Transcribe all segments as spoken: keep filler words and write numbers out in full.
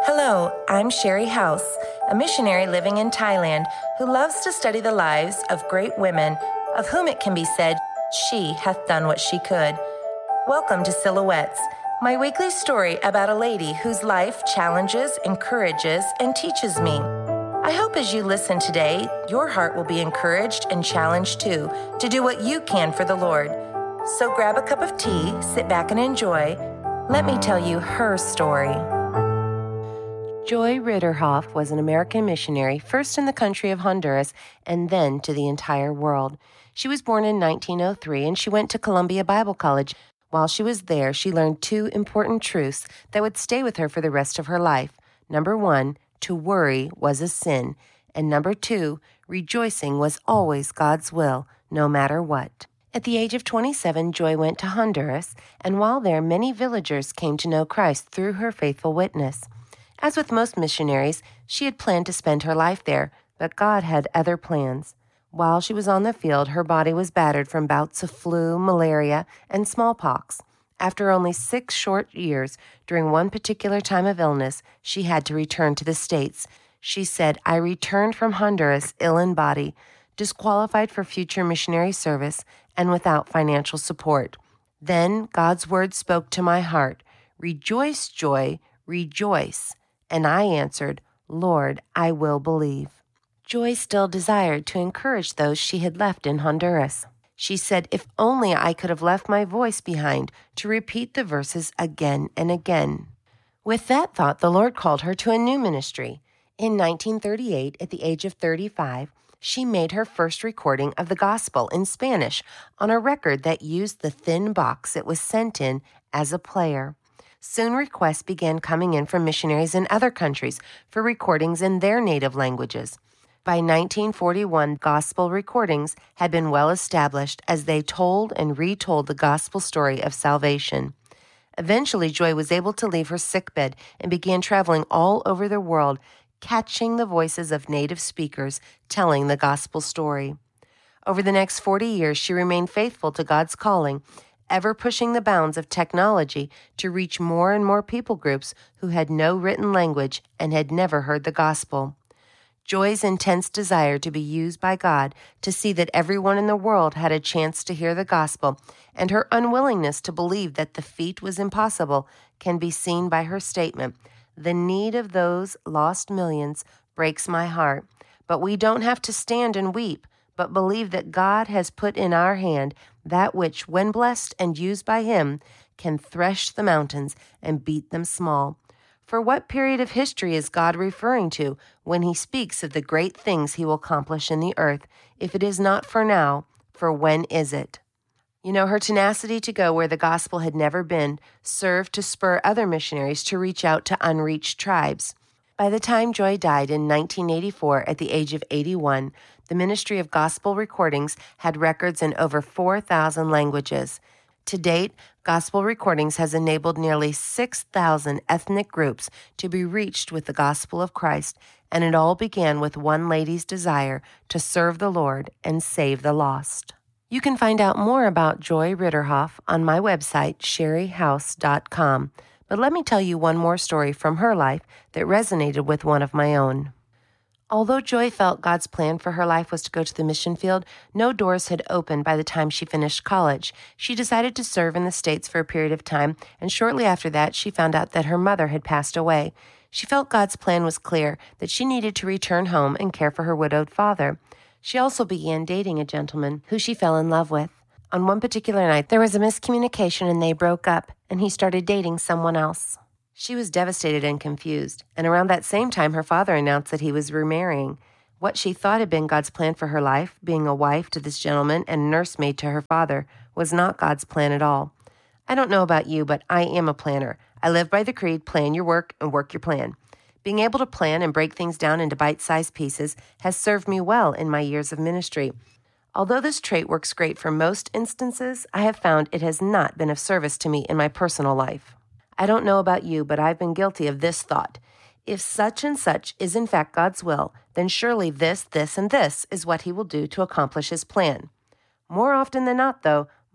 Hello, I'm Sherry House, a missionary living in Thailand who loves to study the lives of great women, of whom it can be said, she hath done what she could. Welcome to Silhouettes, my weekly story about a lady whose life challenges, encourages, and teaches me. I hope as you listen today, your heart will be encouraged and challenged too to do what you can for the Lord. So grab a cup of tea, sit back and enjoy. Let me tell you her story. Joy Ritterhoff was an American missionary, first in the country of Honduras and then to the entire world. She was born in nineteen oh three and she went to Columbia Bible College. While she was there, she learned two important truths that would stay with her for the rest of her life. Number one, to worry was a sin. And number two, rejoicing was always God's will, no matter what. At the age of twenty-seven, Joy went to Honduras, and while there, many villagers came to know Christ through her faithful witness. As with most missionaries, she had planned to spend her life there, but God had other plans. While she was on the field, her body was battered from bouts of flu, malaria, and smallpox. After only six short years, during one particular time of illness, she had to return to the States. She said, "I returned from Honduras ill in body, disqualified for future missionary service, and without financial support. Then God's word spoke to my heart, 'Rejoice, Joy, rejoice.' And I answered, 'Lord, I will believe.'" Joy still desired to encourage those she had left in Honduras. She said, "If only I could have left my voice behind to repeat the verses again and again." With that thought, the Lord called her to a new ministry. In nineteen thirty-eight, at the age of thirty-five, she made her first recording of the gospel in Spanish on a record that used the thin box it was sent in as a player. Soon requests began coming in from missionaries in other countries for recordings in their native languages. By nineteen forty-one, gospel recordings had been well established as they told and retold the gospel story of salvation. Eventually, Joy was able to leave her sickbed and began traveling all over the world, catching the voices of native speakers telling the gospel story. Over the next forty years, she remained faithful to God's calling, ever pushing the bounds of technology to reach more and more people groups who had no written language and had never heard the gospel. Joy's intense desire to be used by God to see that everyone in the world had a chance to hear the gospel, and her unwillingness to believe that the feat was impossible, can be seen by her statement, "The need of those lost millions breaks my heart, but we don't have to stand and weep, but believe that God has put in our hand that which, when blessed and used by Him, can thresh the mountains and beat them small." For what period of history is God referring to when He speaks of the great things He will accomplish in the earth? If it is not for now, for when is it? You know, her tenacity to go where the gospel had never been served to spur other missionaries to reach out to unreached tribes. By the time Joy died in nineteen eighty-four at the age of eighty-one, the Ministry of Gospel Recordings had records in over four thousand languages. To date, Gospel Recordings has enabled nearly six thousand ethnic groups to be reached with the gospel of Christ, and it all began with one lady's desire to serve the Lord and save the lost. You can find out more about Joy Ritterhoff on my website, sherry house dot com. But let me tell you one more story from her life that resonated with one of my own. Although Joy felt God's plan for her life was to go to the mission field, no doors had opened by the time she finished college. She decided to serve in the States for a period of time, and shortly after that, she found out that her mother had passed away. She felt God's plan was clear, that she needed to return home and care for her widowed father. She also began dating a gentleman who she fell in love with. On one particular night, there was a miscommunication and they broke up, and he started dating someone else. She was devastated and confused, and around that same time, her father announced that he was remarrying. What she thought had been God's plan for her life, being a wife to this gentleman and nursemaid to her father, was not God's plan at all. I don't know about you, but I am a planner. I live by the creed, plan your work and work your plan. Being able to plan and break things down into bite-sized pieces has served me well in my years of ministry. Although this trait works great for most instances, I have found it has not been of service to me in my personal life. I don't know about you, but I've been guilty of this thought. If such and such is in fact God's will, then surely this, this, and this is what He will do to accomplish His plan. More often than not, though,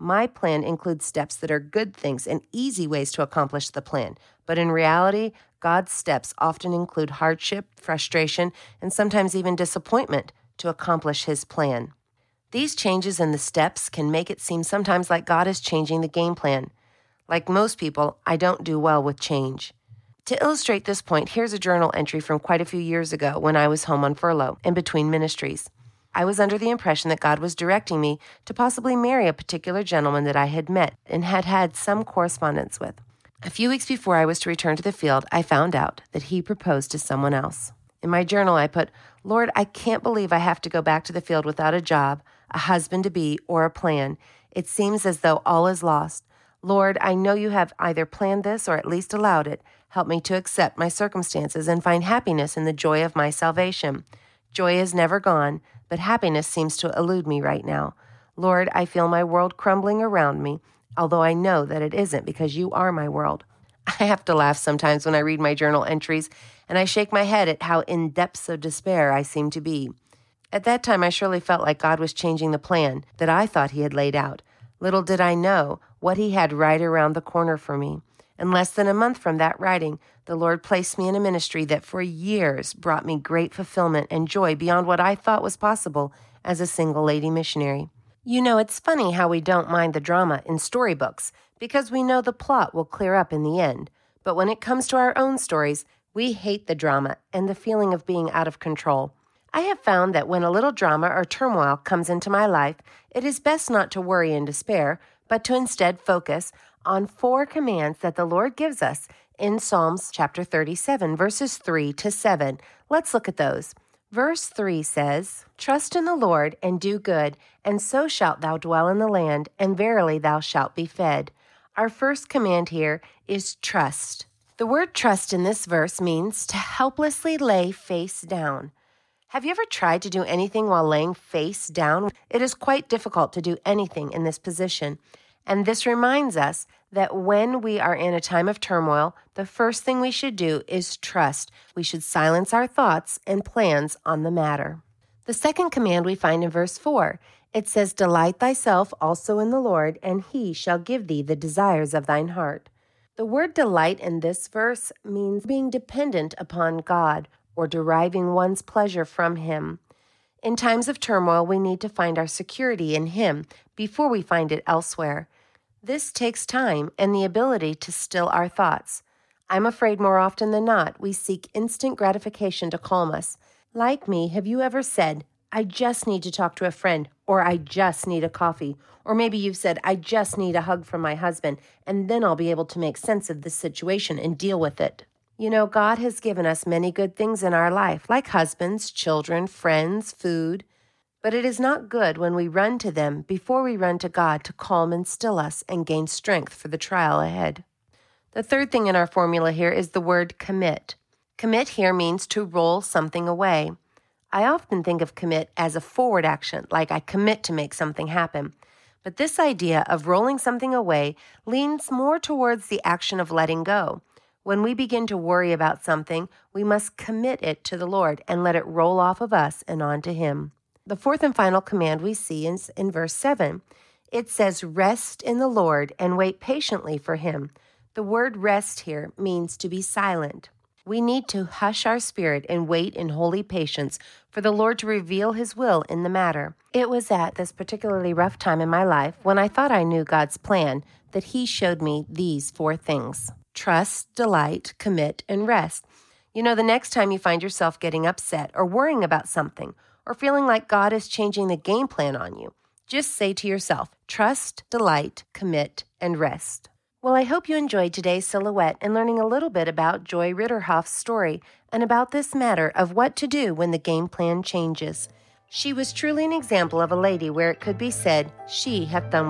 My plan includes steps that are good things and easy ways to accomplish the plan. But in reality, God's steps often include hardship, frustration, and sometimes even disappointment to accomplish His plan. These changes in the steps can make it seem sometimes like God is changing the game plan. Like most people, I don't do well with change. To illustrate this point, here's a journal entry from quite a few years ago when I was home on furlough in between ministries. I was under the impression that God was directing me to possibly marry a particular gentleman that I had met and had had some correspondence with. A few weeks before I was to return to the field, I found out that he proposed to someone else. In my journal, I put, "Lord, I can't believe I have to go back to the field without a job, a husband-to-be, or a plan. It seems as though all is lost. Lord, I know you have either planned this or at least allowed it. Help me to accept my circumstances and find happiness in the joy of my salvation. Joy is never gone, but happiness seems to elude me right now. Lord, I feel my world crumbling around me, although I know that it isn't because you are my world." I have to laugh sometimes when I read my journal entries, and I shake my head at how in depths of despair I seem to be. At that time, I surely felt like God was changing the plan that I thought He had laid out. Little did I know what He had right around the corner for me. In less than a month from that writing, the Lord placed me in a ministry that for years brought me great fulfillment and joy beyond what I thought was possible as a single lady missionary. You know, it's funny how we don't mind the drama in storybooks because we know the plot will clear up in the end. But when it comes to our own stories, we hate the drama and the feeling of being out of control. I have found that when a little drama or turmoil comes into my life, it is best not to worry and despair, but to instead focus on four commands that the Lord gives us in Psalms chapter thirty-seven, verses three to seven. Let's look at those. Verse three says, "Trust in the Lord and do good, and so shalt thou dwell in the land, and verily thou shalt be fed." Our first command here is trust. The word trust in this verse means to helplessly lay face down. Have you ever tried to do anything while laying face down? It is quite difficult to do anything in this position. And this reminds us that when we are in a time of turmoil, the first thing we should do is trust. We should silence our thoughts and plans on the matter. The second command we find in verse four. It says, "Delight thyself also in the Lord, and He shall give thee the desires of thine heart." The word delight in this verse means being dependent upon God or deriving one's pleasure from Him. In times of turmoil, we need to find our security in Him before we find it elsewhere. This takes time and the ability to still our thoughts. I'm afraid more often than not, we seek instant gratification to calm us. Like me, have you ever said, "I just need to talk to a friend," or "I just need a coffee," or maybe you've said, "I just need a hug from my husband, and then I'll be able to make sense of this situation and deal with it." You know, God has given us many good things in our life, like husbands, children, friends, food. But it is not good when we run to them before we run to God to calm and still us and gain strength for the trial ahead. The third thing in our formula here is the word commit. Commit here means to roll something away. I often think of commit as a forward action, like I commit to make something happen. But this idea of rolling something away leans more towards the action of letting go. When we begin to worry about something, we must commit it to the Lord and let it roll off of us and on to Him. The fourth and final command we see is in verse seven. It says, "Rest in the Lord and wait patiently for Him." The word rest here means to be silent. We need to hush our spirit and wait in holy patience for the Lord to reveal His will in the matter. It was at this particularly rough time in my life when I thought I knew God's plan that He showed me these four things: trust, delight, commit, and rest. You know, the next time you find yourself getting upset or worrying about something or feeling like God is changing the game plan on you, just say to yourself, trust, delight, commit, and rest. Well, I hope you enjoyed today's silhouette and learning a little bit about Joy Ritterhoff's story and about this matter of what to do when the game plan changes. She was truly an example of a lady where it could be said, "She hath done